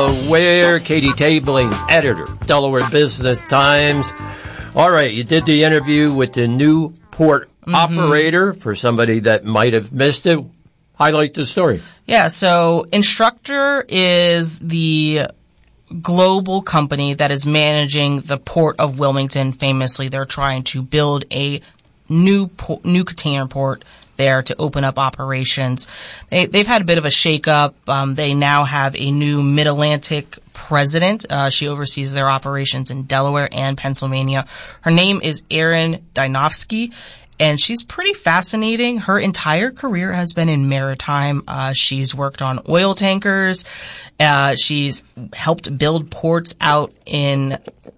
Ware, Katie Tabling, editor, Delaware Business Times. All right, you did the interview with the new port operator. For somebody that might have missed it, highlight the story. Yeah, so Instructor is the global company that is managing the Port of Wilmington. Famously, they're trying to build a new container port there to open up operations. They've had a bit of a shakeup. They now have a new Mid-Atlantic president. She oversees their operations in Delaware and Pennsylvania. Her name is Erin Dynofsky, and she's pretty fascinating. Her entire career has been in maritime. She's worked on oil tankers. She's helped build ports out in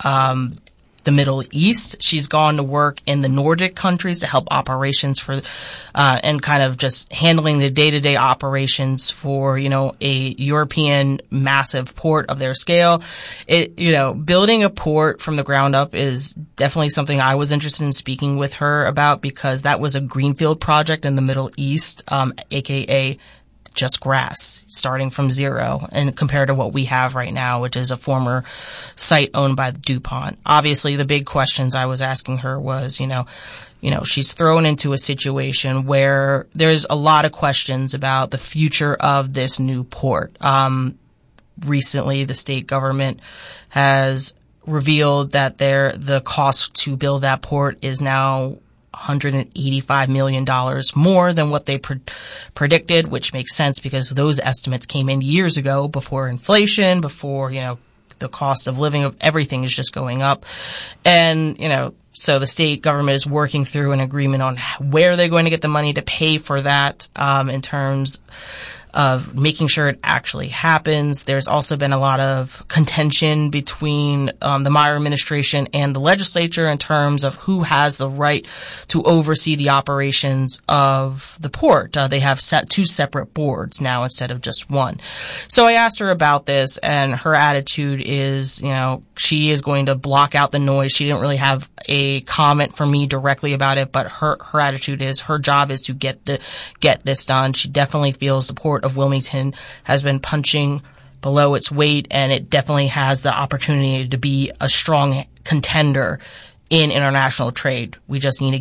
the Middle East. She's gone to work in the Nordic countries to help operations for, and kind of just handling the day-to-day operations for, a European massive port of their scale. Building a port from the ground up is definitely something I was interested in speaking with her about, because that was a greenfield project in the Middle East, aka just grass, starting from zero, and compared to what we have right now, which is a former site owned by DuPont. Obviously, the big questions I was asking her was, she's thrown into a situation where there's a lot of questions about the future of this new port. Recently, the state government has revealed that the cost to build that port is now $185 million more than what they predicted, which makes sense because those estimates came in years ago, before inflation, before, the cost of living of everything is just going up. And, so the state government is working through an agreement on where they're going to get the money to pay for that, in terms of making sure it actually happens. There's also been a lot of contention between the Meyer administration and the legislature in terms of who has the right to oversee the operations of the port. They have two separate boards now instead of just one. So I asked her about this, and her attitude is, she is going to block out the noise. She didn't really have a comment for me directly about it, but her attitude is her job is to get this done. She definitely feels the Port of Wilmington has been punching below its weight, and it definitely has the opportunity to be a strong contender in international trade. We just need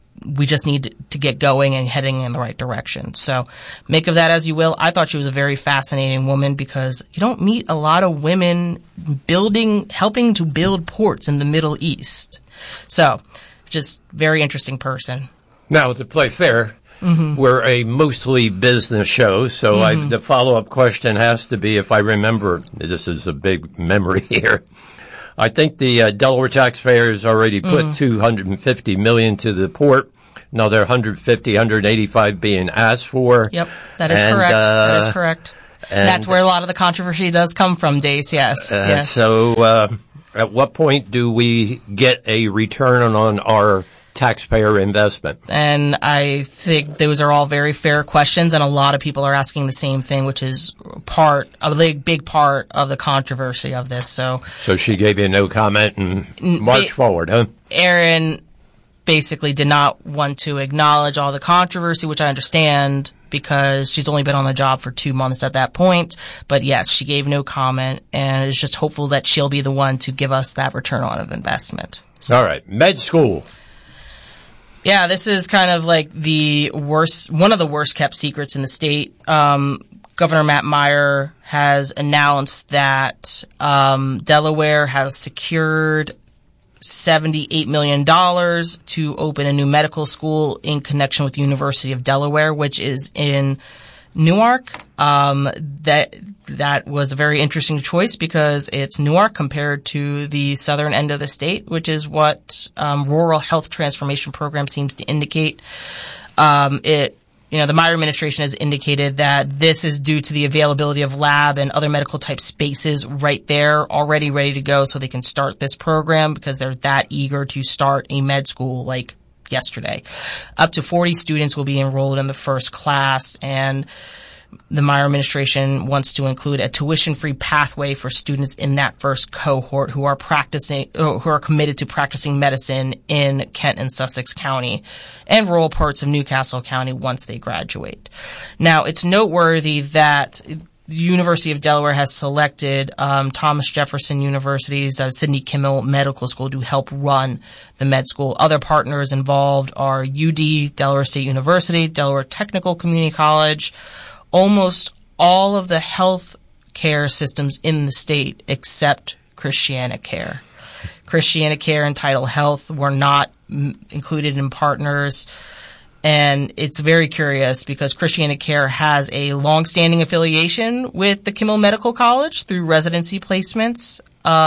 to get going and heading in the right direction. So make of that as you will. I thought she was a very fascinating woman, because you don't meet a lot of women helping to build ports in the Middle East. So just very interesting person. Now, to play fair, we're a mostly business show, so the follow-up question has to be, if I remember, this is a big memory here, I think the Delaware taxpayers already put $250 million to the port. Another $150, $185 being asked for. Yep, that is correct. That is correct. And that's where a lot of the controversy does come from, Dace. Yes. Yes. So, at what point do we get a return on our taxpayer investment? And I think those are all very fair questions, and a lot of people are asking the same thing, which is a big part of the controversy of this. So she gave you no comment and marched forward, huh? Erin basically did not want to acknowledge all the controversy, which I understand, because she's only been on the job for 2 months at that point. But yes, she gave no comment, and is just hopeful that she'll be the one to give us that return on investment. So. All right, med school. Yeah, this is kind of like one of the worst kept secrets in the state. Governor Matt Meyer has announced that Delaware has secured $78 million to open a new medical school in connection with the University of Delaware, which is in Newark. That was a very interesting choice, because it's Newark compared to the southern end of the state, which is what Rural Health Transformation Program seems to indicate. The Meyer administration has indicated that this is due to the availability of lab and other medical type spaces right there, already ready to go, so they can start this program, because they're that eager to start a med school like yesterday. Up to 40 students will be enrolled in the first class, and the Meyer administration wants to include a tuition-free pathway for students in that first cohort who are committed to practicing medicine in Kent and Sussex County and rural parts of Newcastle County once they graduate. Now, it's noteworthy that the University of Delaware has selected Thomas Jefferson University's Sidney Kimmel Medical School to help run the med school. Other partners involved are UD, Delaware State University, Delaware Technical Community College, almost all of the health care systems in the state except ChristianaCare. ChristianaCare and Tidal Health were not included in partners. And it's very curious because ChristianaCare has a long-standing affiliation with the Kimmel Medical College through residency placements.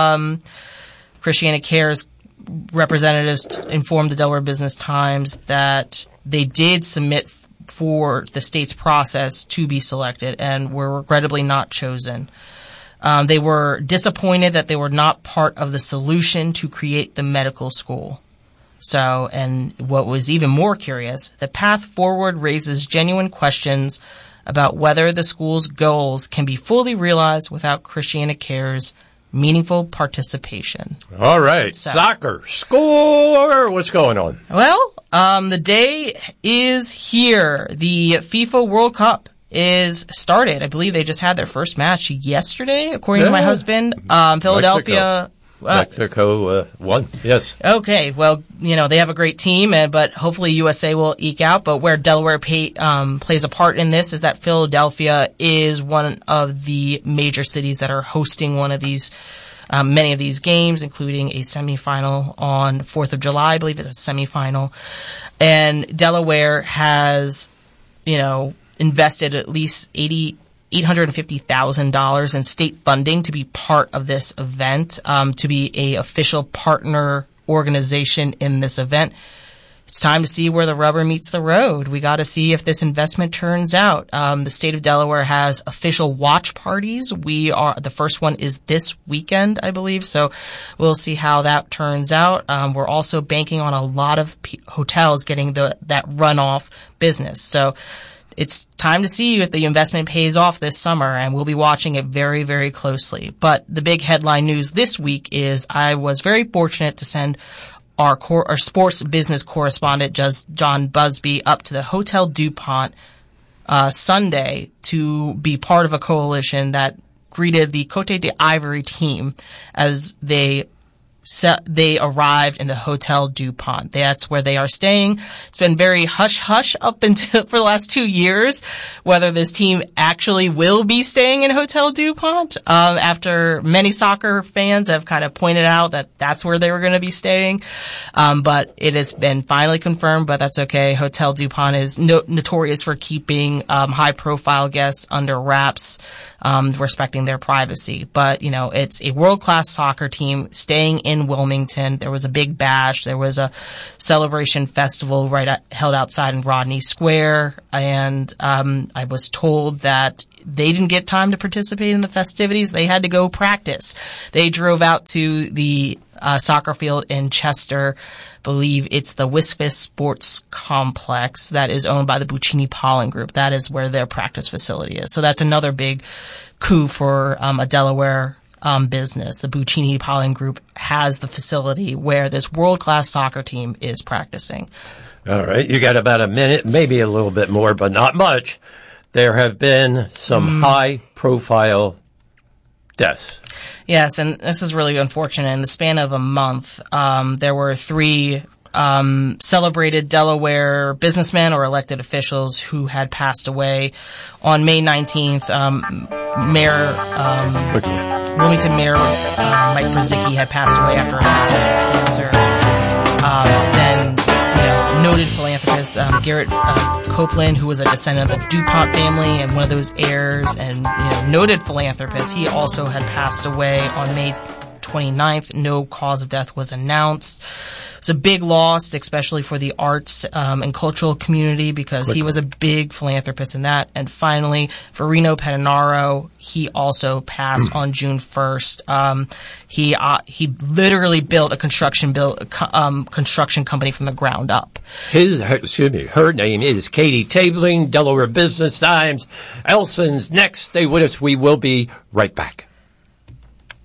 ChristianaCare's representatives informed the Delaware Business Times that they did submit for the state's process to be selected and were regrettably not chosen. They were disappointed that they were not part of the solution to create the medical school. So, and what was even more curious, the path forward raises genuine questions about whether the school's goals can be fully realized without ChristianaCare's meaningful participation. All right. So, soccer, score, what's going on? Well, the day is here. The FIFA World Cup is started. I believe they just had their first match yesterday, according to my husband. Philadelphia... Mexico won, yes. Okay, well, they have a great team, but hopefully USA will eke out. But where Delaware plays a part in this is that Philadelphia is one of the major cities that are hosting one of these, many of these games, including a semifinal on 4th of July. I believe it's a semifinal. And Delaware has, invested at least $850,000 in state funding to be part of this event, to be a official partner organization in this event. It's time to see where the rubber meets the road. We got to see if this investment turns out. The state of Delaware has official watch parties. The first one is this weekend, I believe. So we'll see how that turns out. We're also banking on a lot of hotels getting that runoff business. So it's time to see if the investment pays off this summer, and we'll be watching it very, very closely. But the big headline news this week is I was very fortunate to send our sports business correspondent, John Busby, up to the Hotel DuPont Sunday to be part of a coalition that greeted the Côte d'Ivoire team as they arrived in the Hotel DuPont. That's where they are staying. It's been very hush-hush up until for the last 2 years whether this team actually will be staying in Hotel DuPont. After many soccer fans have kind of pointed out that that's where they were going to be staying. But it has been finally confirmed, but that's okay. Hotel DuPont is notorious for keeping high-profile guests under wraps, respecting their privacy. But, it's a world-class soccer team staying in Wilmington. There was a big bash. There was a celebration festival held outside in Rodney Square. And I was told that they didn't get time to participate in the festivities. They had to go practice. They drove out to the soccer field in Chester. Believe it's the Wisfis Sports Complex that is owned by the Buccini Pollen Group. That is where their practice facility is. So that's another big coup for a Delaware business. The Buccini Pollen Group has the facility where this world-class soccer team is practicing. All right. You got about a minute, maybe a little bit more, but not much. There have been some high-profile deaths. Yes, and this is really unfortunate. In the span of a month, there were 3 celebrated Delaware businessmen or elected officials who had passed away. On May 19th, Wilmington Mayor Mike Brzezicki had passed away after a battle with cancer. Then noted philanthropist Garrett Copeland, who was a descendant of the DuPont family and one of those heirs, and noted philanthropist, he also had passed away on May 29th. No cause of death was announced. It's a big loss, especially for the arts and cultural community, because he was a big philanthropist in that. And finally, for Reno Pedinaro, he also passed on June 1st. He literally built a construction company from the ground up. Her name is Katie Tabling, Delaware Business Times. Elson's next. Stay with us. We will be right back.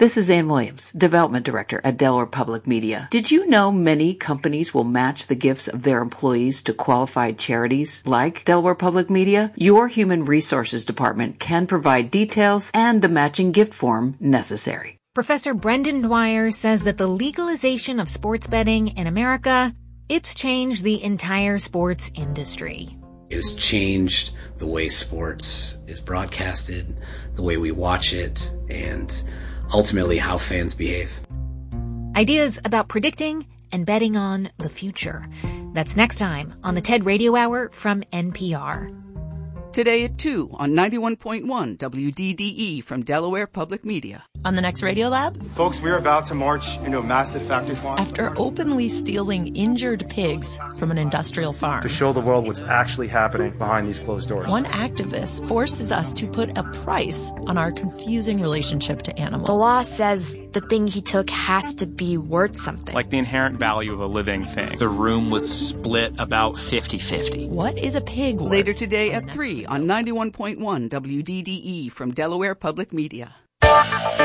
This is Ann Williams, Development Director at Delaware Public Media. Did you know many companies will match the gifts of their employees to qualified charities like Delaware Public Media? Your Human Resources Department can provide details and the matching gift form necessary. Professor Brendan Dwyer says that the legalization of sports betting in America, it's changed the entire sports industry. It has changed the way sports is broadcasted, the way we watch it, and ultimately how fans behave. Ideas about predicting and betting on the future. That's next time on the TED Radio Hour from NPR. Today at 2 on 91.1 WDDE from Delaware Public Media. On the next Radio Lab? Folks, we're about to march into a massive factory farm. After openly stealing injured pigs from an industrial farm. To show the world what's actually happening behind these closed doors. One activist forces us to put a price on our confusing relationship to animals. The law says the thing he took has to be worth something. Like the inherent value of a living thing. The room was split about 50-50. What is a pig worth? Later today at 3 on 91.1 WDDE from Delaware Public Media.